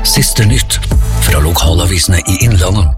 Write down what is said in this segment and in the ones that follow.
Siste nytt fra lokalavisene i Innlandet.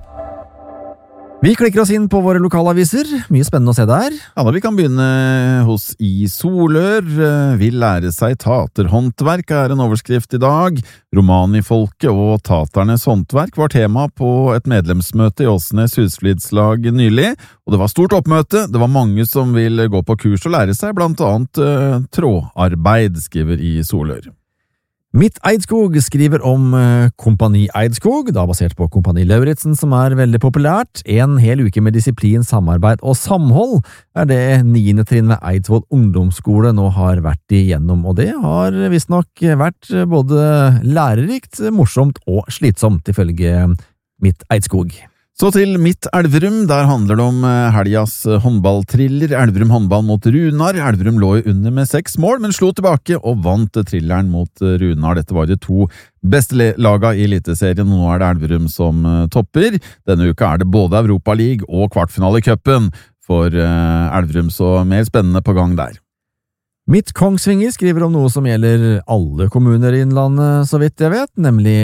Vi klikker oss inn på våre lokalaviser. Mye spennende å se der. Ja, vi kan begynne hos I Solør. Vil lære seg taterhåndverk er en overskrift i dag. Romanifolket og taternes håndverk var tema på et medlemsmøte i Åsnes husflidslag nylig, og det var stort oppmøte. Det var mange som vil gå på kurs og lære seg blant annet trådarbeid, skriver I Solør. Mitt Eidskog skriver om Kompani Eidskog, da basert på Kompani Lauritzen, som er veldig populært. En hel uke med disiplin, samarbeid og samhold er det 9. trinn ved Eidsvoll ungdomsskole nå har vært igjennom, og det har visstnok vært både lærerikt, morsomt og slitsomt, ifølge Mitt Eidskog. Så til Mitt Elverum, der handler det om helgas håndballtriller. Elverum håndball mot Runar. Elverum lå under med 6 mål, men slo tilbake og vant trilleren mot Runar. Dette var de 2 beste laga i eliteserien. Nå er det Elverum som topper. Denne uka er det både Europa League og kvartfinale i cupen for Elverum, så mer spennende på gang der. Mitt Kongsvinger skriver om noe som gjelder alle kommuner i Innlandet, så vidt jeg vet, nemlig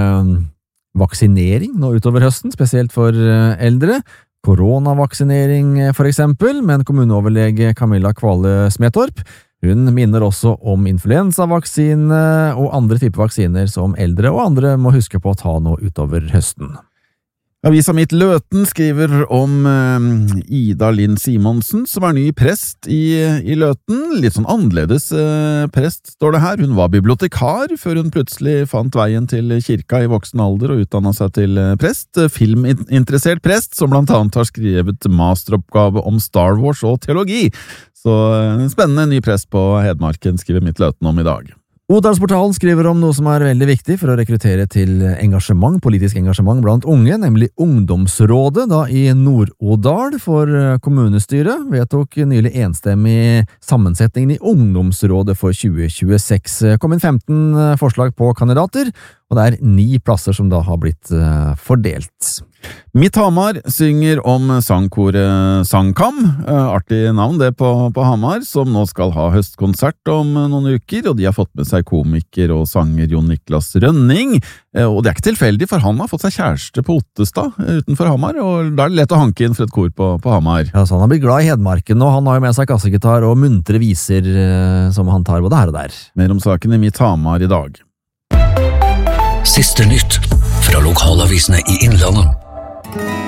vaksinering nå utover høsten, spesielt for eldre. Koronavaksinering for eksempel, men kommuneoverlege Camilla Kvale Smetorp, hun minner også om influensavaksine og andre typer vaksiner som eldre og andre må huske på å ta nå utover høsten. Avisa Mitt Løten skriver om Ida Linn Simonsen, som er ny prest i Løten. Litt sånn annerledes prest, står det her. Hun var bibliotekar før hun plutselig fant veien til kirka i voksen alder og utdannet seg til prest. Filminteressert prest, som blant annet har skrevet masteroppgave om Star Wars og teologi. Så spennende ny prest på Hedmarken, skriver Mitt Løten om i dag. Odalsportalen skriver om noe som er veldig viktig for å rekruttere til engasjement, politisk engasjement blant unge, nemlig Ungdomsrådet da i Nord-Odal for kommunestyret vedtok nylig enstemmig sammensetningen i Ungdomsrådet for 2026. Kom inn 15 forslag på kandidater, og det er 9 plasser som da har blitt fordelt. Mitt Hamar synger om sangkoret Sangkam, artig navn det på Hamar, som nå skal ha høstkonsert om noen uker, og de har fått med seg komiker og sanger Jon Niklas Rønning, og det er ikke tilfeldig, for han har fått seg kjæreste på Ottestad utenfor Hamar, og da er det lett å hanke inn for et kor på Hamar. Ja, så han har blitt glad i Hedmarken, og han har jo med seg kassegitar og muntre viser som han tar både her og der. Mer om saken i Mitt Hamar i dag. Siste nytt fra lokalavisene i Innlandet.